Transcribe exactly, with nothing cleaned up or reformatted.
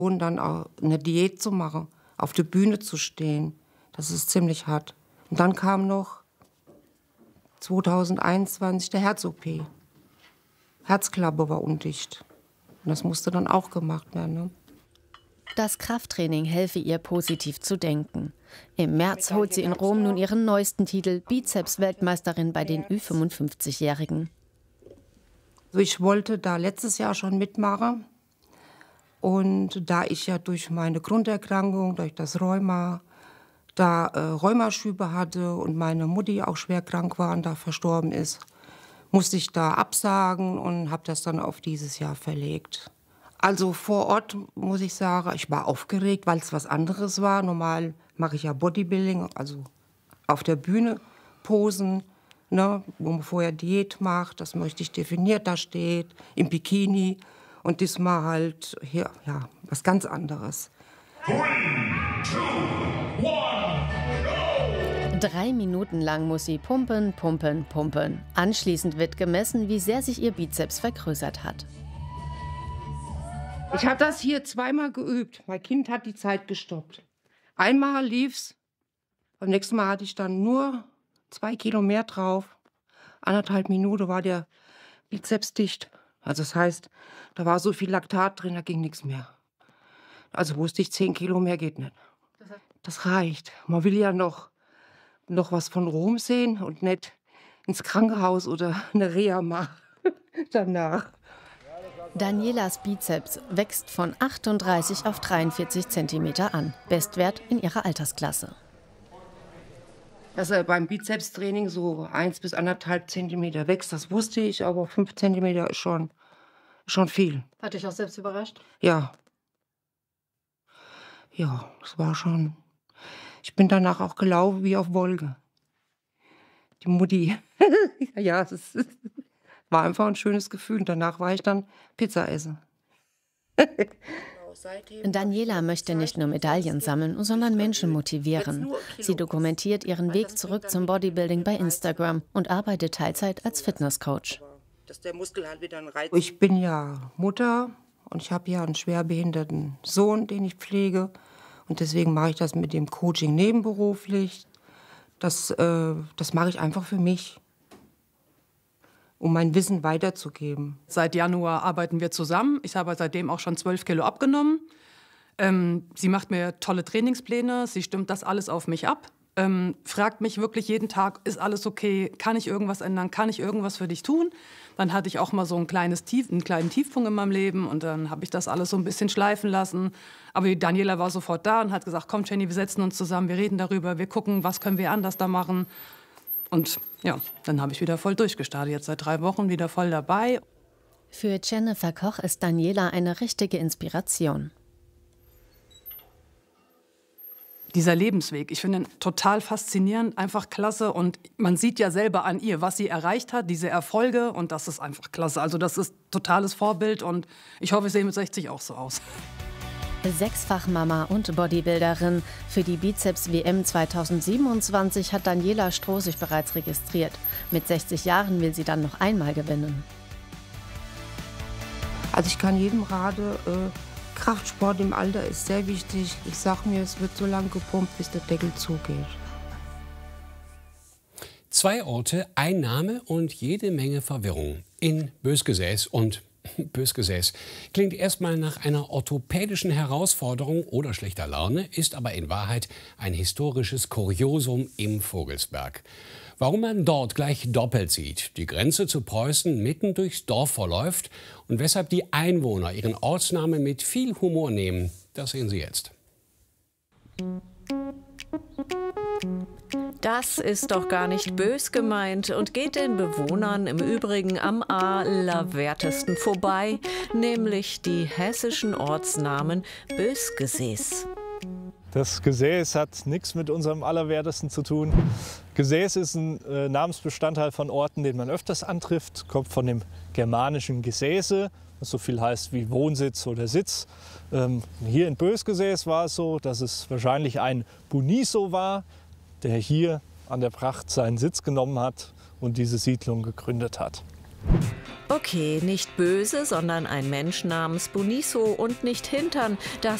Und dann auch eine Diät zu machen, auf der Bühne zu stehen, das ist ziemlich hart. Und dann kam noch zweitausendeinundzwanzig der Herz-O P. Herzklappe war undicht. Und das musste dann auch gemacht werden. Ne? Das Krafttraining helfe ihr, positiv zu denken. Im März holt sie in Rom nun ihren neuesten Titel, Bizeps-Weltmeisterin bei den Ü fünfundfünfzig-Jährigen. Ich wollte da letztes Jahr schon mitmachen. Und da ich ja durch meine Grunderkrankung, durch das Rheuma, da äh, Rheumaschübe hatte und meine Mutti auch schwer krank war und da verstorben ist, musste ich da absagen und habe das dann auf dieses Jahr verlegt. Also vor Ort muss ich sagen, ich war aufgeregt, weil es was anderes war. Normal mache ich ja Bodybuilding, also auf der Bühne posen, ne, wo man vorher Diät macht, das möchte ich definiert da steht, im Bikini. Und diesmal halt hier, ja, was ganz anderes. Three, two, one, go! Drei Minuten lang muss sie pumpen, pumpen, pumpen. Anschließend wird gemessen, wie sehr sich ihr Bizeps vergrößert hat. Ich habe das hier zweimal geübt. Mein Kind hat die Zeit gestoppt. Einmal lief's, beim nächsten Mal hatte ich dann nur zwei Kilo mehr drauf. Anderthalb Minuten war der Bizeps dicht. Also das heißt, da war so viel Laktat drin, da ging nichts mehr. Also wusste ich, zehn Kilo mehr geht nicht. Das reicht. Man will ja noch, noch was von Rom sehen und nicht ins Krankenhaus oder eine Reha machen danach. Danielas Bizeps wächst von achtunddreißig auf dreiundvierzig Zentimeter an. Bestwert in ihrer Altersklasse. Dass er beim Bizepstraining so eins bis anderthalb Zentimeter wächst, das wusste ich, aber fünf Zentimeter ist schon, schon viel. Hat dich auch selbst überrascht? Ja. Ja, das war schon. Ich bin danach auch gelaufen wie auf Wolke. Die Mutti. Ja, es ist, war einfach ein schönes Gefühl. Und danach war ich dann Pizza essen. Daniela möchte nicht nur Medaillen sammeln, sondern Menschen motivieren. Sie dokumentiert ihren Weg zurück zum Bodybuilding bei Instagram und arbeitet Teilzeit als Fitnesscoach. Ich bin ja Mutter und ich habe ja einen schwerbehinderten Sohn, den ich pflege. Und deswegen mache ich das mit dem Coaching nebenberuflich. Das, äh, das mache ich einfach für mich, um mein Wissen weiterzugeben. Seit Januar arbeiten wir zusammen. Ich habe seitdem auch schon zwölf Kilo abgenommen. Ähm, sie macht mir tolle Trainingspläne, sie stimmt das alles auf mich ab. Ähm, fragt mich wirklich jeden Tag, ist alles okay, kann ich irgendwas ändern, kann ich irgendwas für dich tun? Dann hatte ich auch mal so ein kleines Tief, einen kleinen Tiefpunkt in meinem Leben und dann habe ich das alles so ein bisschen schleifen lassen. Aber die Daniela war sofort da und hat gesagt, komm Jenny, wir setzen uns zusammen, wir reden darüber, wir gucken, was können wir anders da machen. Und ja, dann habe ich wieder voll durchgestartet, jetzt seit drei Wochen wieder voll dabei. Für Jennifer Koch ist Daniela eine richtige Inspiration. Dieser Lebensweg, ich finde ihn total faszinierend, einfach klasse. Und man sieht ja selber an ihr, was sie erreicht hat, diese Erfolge. Und das ist einfach klasse. Also das ist totales Vorbild und ich hoffe, ich sehe mit sechzig auch so aus. Sechsfach-Mama und Bodybuilderin. Für die Bizeps-W M zweitausendsiebenundzwanzig hat Daniela Stroh sich bereits registriert. Mit sechzig Jahren will sie dann noch einmal gewinnen. Also ich kann jedem raten, äh, Kraftsport im Alter ist sehr wichtig. Ich sage mir, es wird so lange gepumpt, bis der Deckel zugeht. Zwei Orte, ein Name und jede Menge Verwirrung. In Bösgesäß und Bösgesäß klingt erstmal nach einer orthopädischen Herausforderung oder schlechter Laune, ist aber in Wahrheit ein historisches Kuriosum im Vogelsberg. Warum man dort gleich doppelt sieht, die Grenze zu Preußen mitten durchs Dorf verläuft und weshalb die Einwohner ihren Ortsnamen mit viel Humor nehmen, das sehen Sie jetzt. Das ist doch gar nicht bös gemeint und geht den Bewohnern im Übrigen am allerwertesten vorbei, nämlich die hessischen Ortsnamen Bösgesäß. Das Gesäß hat nichts mit unserem Allerwertesten zu tun. Gesäß ist ein äh, Namensbestandteil von Orten, den man öfters antrifft, kommt von dem germanischen Gesäße, was so viel heißt wie Wohnsitz oder Sitz. Ähm, hier in Bösgesäß war es so, dass es wahrscheinlich ein Buniso war, der hier an der Pracht seinen Sitz genommen hat und diese Siedlung gegründet hat. Okay, nicht böse, sondern ein Mensch namens Bonisso und nicht Hintern. Das